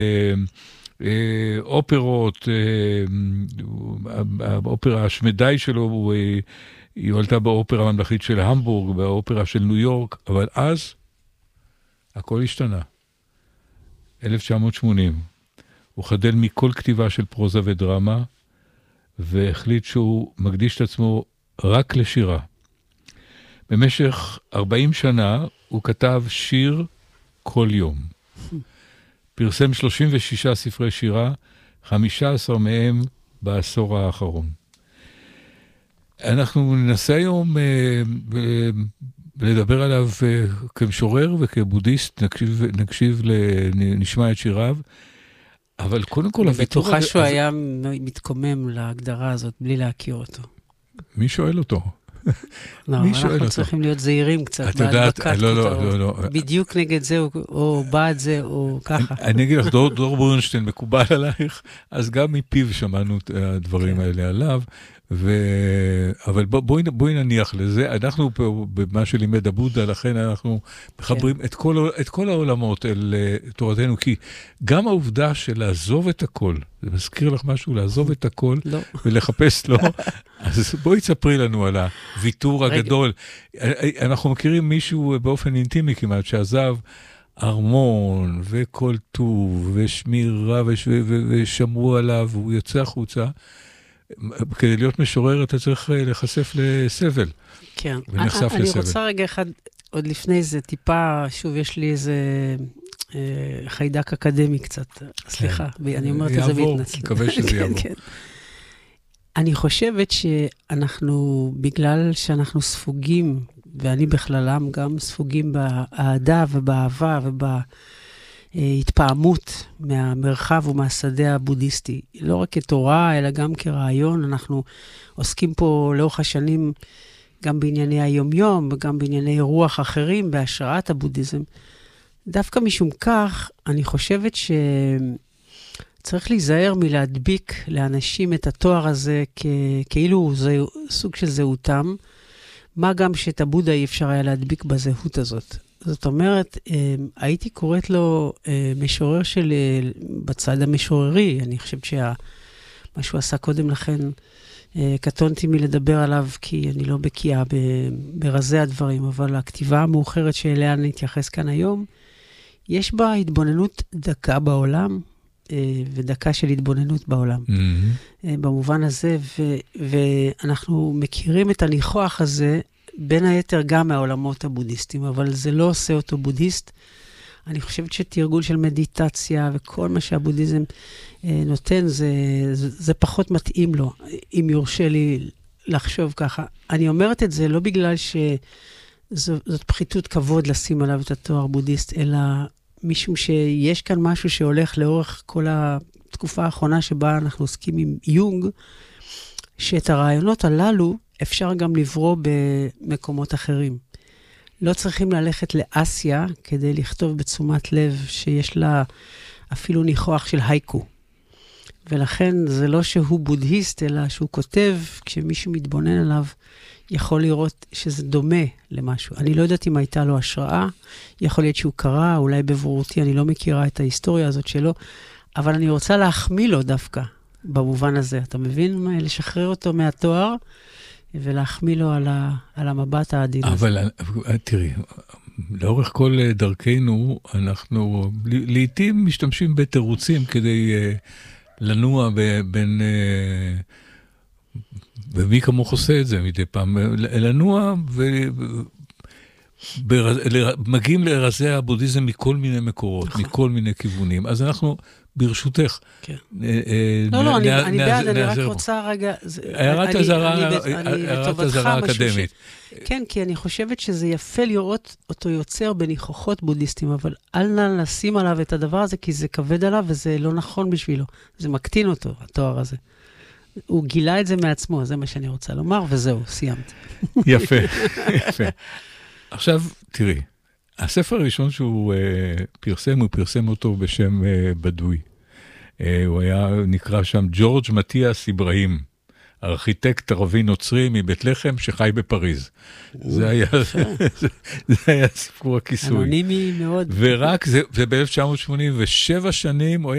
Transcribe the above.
אופרות, האופרה השמדי שלו, היא הולתה באופרה הממלכתית של המבורג, באופרה של ניו יורק, אבל אז הכל השתנה. 1980. הוא חדל מכל כתיבה של פרוזה ודרמה, והחליט שהוא מקדיש את עצמו רק לשירה. במשך 40 שנה הוא כתב שיר כל יום. פרסם 36 ספרי שירה, 15 מהם בעשור האחרון. אנחנו ננסה היום לדבר עליו כמשורר וכבודיסט, נשמע את שיריו, אבל קודם כל... אני בטוחה שהוא היה מתקומם להגדרה הזאת בלי להכיר אותו. מי שואל אותו? לא, אנחנו צריכים להיות זהירים קצת. את יודעת, לא. בדיוק נגד זה, או בעד זה, או ככה. אני אגיד לך, דור ברונשטיין מקובל עלייך, אז גם מפיו שמענו את הדברים האלה עליו, אבל בואי נניח לזה, אנחנו פה במה שלימד הבודה, לכן אנחנו מחברים את כל העולמות אל תורתנו, כי גם העובדה של לעזוב את הכל, זה מזכיר לך משהו, לעזוב את הכל ולחפש לו, אז בואי תספרי לנו על הוויתור הגדול. אנחנו מכירים מישהו באופן אינטימי כמעט, שעזב ארמון וכל טוב ושמירה ושמרו עליו, והוא יוצא החוצה, כדי להיות משורר, אתה צריך לחשף לסבל. כן. ונחשף לסבל. אני רוצה רגע אחד, עוד לפני זה, טיפה, שוב, יש לי איזה חיידק אקדמי קצת. סליחה, אני אומרת את זה בהתנצלות. מקווה שזה יעבור. אני חושבת שאנחנו, בגלל שאנחנו ספוגים, ואני בכללם גם ספוגים באהדה ובאהבה התפעמות מהמרחב ומהשדה הבודיסטי. לא רק כתורה, אלא גם כרעיון. אנחנו עוסקים פה לאורך השנים גם בענייני היומיום, וגם בענייני רוח אחרים, בהשראת הבודהיזם. דווקא משום כך, אני חושבת שצריך להיזהר מלהדביק לאנשים את התואר הזה, כאילו זה סוג של זהותם, מה גם שאת הבודה אי אפשר היה להדביק בזהות הזאת. זאת אומרת, הייתי קוראת לו משורר של, בצד המשוררי, אני חושבת שמה שהוא עשה קודם לכן, קטונתי מלדבר עליו, כי אני לא בקיאה ברזי הדברים, אבל הכתיבה המאוחרת שאליה נתייחס כאן היום, יש בה התבוננות דקה בעולם, ודקה של התבוננות בעולם. במובן הזה, ואנחנו מכירים את הניחוח הזה, בין היתר גם מהעולמות הבודהיסטיים, אבל זה לא עושה אותו בודהיסט. אני חושבת שתרגול של מדיטציה וכל מה שהבודהיזם נותן, זה פחות מתאים לו, אם יורשה לי לחשוב ככה. אני אומרת את זה לא בגלל שזאת פחיתות כבוד לשים עליו את התואר בודהיסט, אלא משום שיש כאן משהו שהולך לאורך כל התקופה האחרונה שבה אנחנו עוסקים עם יונג, שאת הרעיונות הללו אפשר גם לברוא במקומות אחרים. לא צריכים ללכת לאסיה כדי לכתוב בתשומת לב שיש לה אפילו ניחוח של הייקו. ולכן זה לא שהוא בודהיסט, אלא שהוא כותב, כשמישהו מתבונן עליו, יכול לראות שזה דומה למשהו. אני לא יודעת אם הייתה לו השראה, יכול להיות שהוא קרא, אולי בברותי, אני לא מכירה את ההיסטוריה הזאת שלו, אבל אני רוצה להחמיא לו דווקא, במובן הזה. אתה מבין? לשחרר אותו מהתואר, ולהחמיא לו על המבט העדין הזה. אבל תראי, לאורך כל דרכנו, אנחנו לעתים משתמשים בתירוצים כדי לנוע בין, ומי כמוך עושה את זה מדי פעם, לנוע מגיעים לרזי הבודהיזם מכל מיני מקורות, מכל מיני כיוונים. אז אנחנו, ברשותך, לא, אני בעד, אני רק רוצה רגע... הערת הזרה אקדמית. כן, כי אני חושבת שזה יפה לראות אותו יוצר בניחוחות בודהיסטים, אבל אל נא לשים עליו את הדבר הזה, כי זה כבד עליו וזה לא נכון בשבילו. זה מקטין אותו, התואר הזה. הוא גילה את זה מעצמו, זה מה שאני רוצה לומר, וזהו, סיימת. יפה, יפה. עכשיו, תראי, הספר הראשון שהוא פרסם, הוא פרסם אותו בשם בדוי. הוא היה נקרא שם ג'ורג' מתיאס אברהים. ארכיטקט ערבי נוצרי מבית לחם שחי בפריז. זה היה סיפור הכיסוי. אנונימי מאוד. ורק זה ב-1987 שנים,